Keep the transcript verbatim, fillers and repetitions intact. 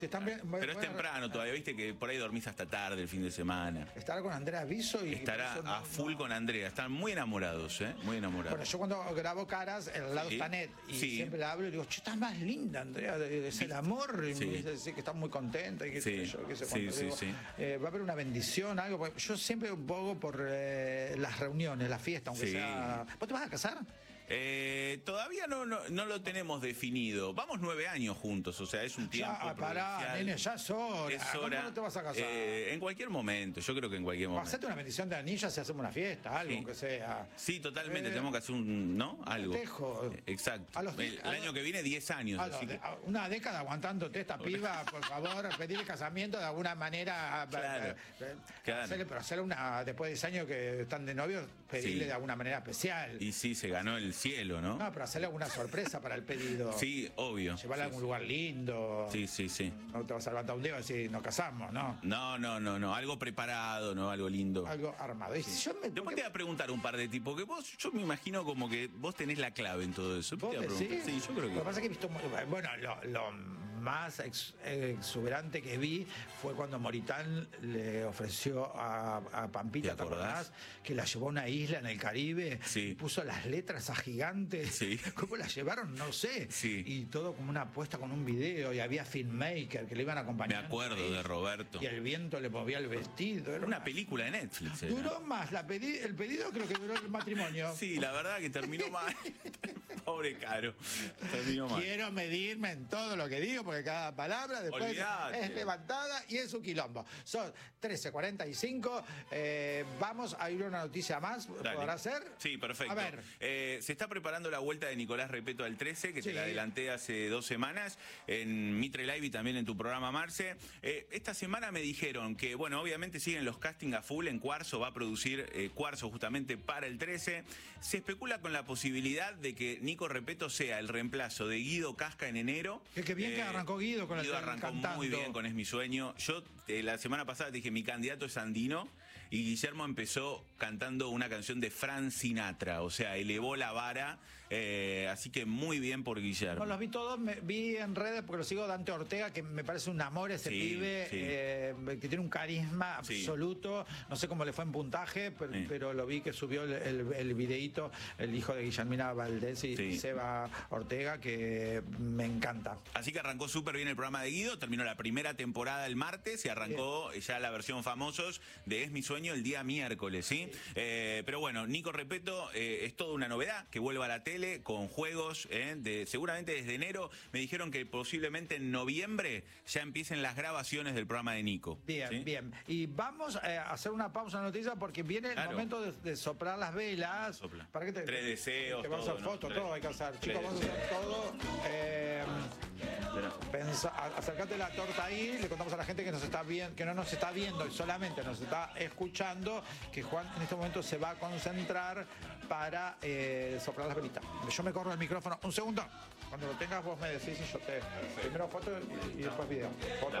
Están bien, Pero es temprano todavía, viste que por ahí dormís hasta tarde el fin de semana. Estará con Andrea Viso y... Estará no, a full no. con Andrea. Están muy enamorados, ¿eh? Muy enamorados. Bueno, yo cuando grabo Caras, el lado Sí. está Net. Y Sí. siempre la hablo y digo, che, estás más linda, Andrea. Es el amor. Y Sí. me dice sí, que está muy contenta. Y que Sí. sé yo, qué sé Sí, cuánto. sí, Digo, sí. eh, va a haber una bendición, algo. Porque yo siempre un poco por eh, las reuniones, las fiestas, aunque Sí. sea... ¿Vos te vas a casar? Eh, todavía no, no, no lo tenemos definido. Vamos nueve años juntos, o sea, es un tiempo Ya, pará, prudencial. nene, ya es hora. Es hora. ¿Cómo no te vas a casar? Eh, en cualquier momento, yo creo que en cualquier momento. Hacete una bendición de anillas y hacemos una fiesta, algo Sí. que sea. Sí, totalmente, Eh, tenemos que hacer un, ¿no? Algo. festejo. Exacto. A los el diez- a el año los- que viene, diez años. A Así los- que, a Una década aguantándote esta piba, por favor, pedirle casamiento de alguna manera. Claro, eh, eh, claro. hacerle- pero hacerle una, después de diez años que están de novios, pedirle Sí. de alguna manera especial. y sí, se ganó el cielo, ¿no? No, pero hacerle alguna sorpresa para el pedido. Sí, obvio. Llevarla a Sí, algún lugar lindo. Sí, sí, sí. No te vas a levantar un día y decir, nos casamos, ¿no? No, no, no, no. Algo preparado, ¿no? Algo lindo. Algo armado. Y si yo me- Después te voy a preguntar un par de tipos, que vos, yo me imagino como que vos tenés la clave en todo eso. ¿Vos Te voy a decís? preguntar. Sí, yo creo Lo que que. pasa es que he visto, muy- bueno, lo, lo más ex- exuberante que vi fue cuando Moritán le ofreció a, a Pampita, ¿Te acordás? que la llevó a una isla en el Caribe Sí. y puso las letras a gigantes. Sí. ¿Cómo las llevaron? No sé. Sí. Y todo como una apuesta con un video y había filmmaker que le iban a Me acompañar. acuerdo de Roberto. Y el viento le movía el vestido. Era Una película de Netflix. era. Duró más, la pedi- el pedido creo que duró el matrimonio. Sí, la verdad que terminó mal. Pobre Caro. Terminó mal. Quiero medirme en todo lo que digo, porque cada palabra después Olvidate. es levantada y es un quilombo. Son trece cuarenta y cinco. Eh, vamos a ir a una noticia más. Dale. ¿Podrá ser? Sí, perfecto. A ver. Eh, se está preparando la vuelta de Nicolás Repeto al trece, que Sí. te la adelanté hace dos semanas, en Mitre Live y también en tu programa, Marce. Eh, esta semana me dijeron que, bueno, obviamente siguen los castings a full. En Cuarzo va a producir eh, Cuarzo justamente para el trece. Se especula con la posibilidad de que Nico Repeto sea el reemplazo de Guido Casca en enero. Que- que bien que arrancó Guido con el- Guido arrancó cantando. muy bien con Es mi sueño. Yo eh, la semana pasada te dije, mi candidato es Andino, y Guillermo empezó cantando una canción de Frank Sinatra, o sea, elevó la vara, eh, así que muy bien por Guillermo. No, los vi todos, me, vi en redes porque lo sigo Dante Ortega, que me parece un amor ese Sí, pibe, sí. eh, que tiene un carisma Sí. absoluto. No sé cómo le fue en puntaje, pero, Sí. pero lo vi que subió el, el, el videíto, el hijo de Guillermina Valdés y Sí. Seba Ortega, que me encanta. Así que arrancó súper bien el programa de Guido, terminó la primera temporada el martes y arrancó ya la versión famosos de Es mi sueño el día miércoles, ¿sí? Eh, pero bueno, Nico Repeto eh, es toda una novedad, que vuelva a la tele con juegos, eh, de, seguramente desde enero. Me dijeron que posiblemente en noviembre ya empiecen las grabaciones del programa de Nico. Bien, ¿sí? bien. Y vamos eh, a hacer una pausa en la noticia porque viene Claro. el momento de, de soplar las velas. Sopla. ¿Para qué te, Tres deseos, Te vamos a hacer todo, ¿no? fotos, Tres- todo hay que hacer. tres Chicos, vamos a hacer todo. Eh, Espera. Pensa, a- acercate la torta ahí, le contamos a la gente que nos está viendo, que no nos está viendo y solamente nos está escuchando, que Juan en este momento se va a concentrar para eh, soplar las velitas. Yo me corro el micrófono. Un segundo. Cuando lo tengas vos me decís y yo te... Primero foto y, y después video. Foto.